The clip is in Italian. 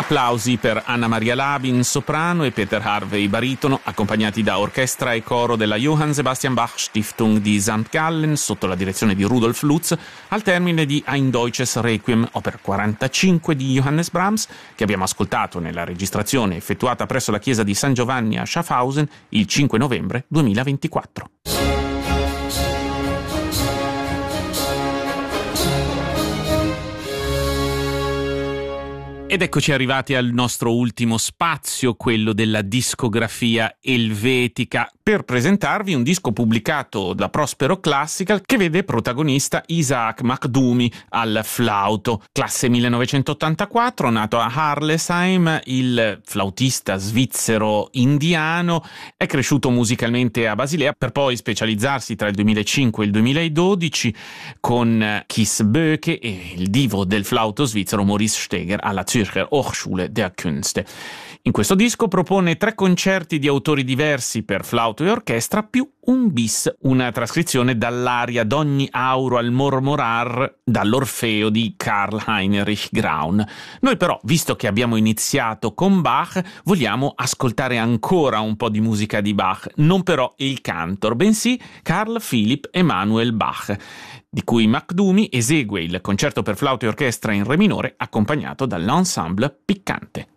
Applausi per Anna Maria Labin, soprano, e Peter Harvey, baritono, accompagnati da orchestra e coro della Johann Sebastian Bach Stiftung di St. Gallen sotto la direzione di Rudolf Lutz, al termine di Ein Deutsches Requiem, opera 45 di Johannes Brahms, che abbiamo ascoltato nella registrazione effettuata presso la chiesa di San Giovanni a Schaffhausen il 5 novembre 2024. Ed eccoci arrivati al nostro ultimo spazio, quello della discografia elvetica, per presentarvi un disco pubblicato da Prospero Classical che vede protagonista Isaac Makdumi al flauto. Classe 1984, nato a Harlesheim, il flautista svizzero indiano è cresciuto musicalmente a Basilea per poi specializzarsi tra il 2005 e il 2012 con Kees Böke e il divo del flauto svizzero Maurice Steger alla Zürcher Hochschule der Künste. In questo disco propone 3 concerti di autori diversi per flauto e orchestra più un bis, una trascrizione dall'aria d'ogni auro al mormorar dall'Orfeo di Karl Heinrich Graun. Noi però, visto che abbiamo iniziato con Bach, vogliamo ascoltare ancora un po' di musica di Bach, non però il cantor, bensì Carl Philipp Emanuel Bach, di cui Makdumi esegue il concerto per flauto e orchestra in re minore accompagnato dall'ensemble Piccante.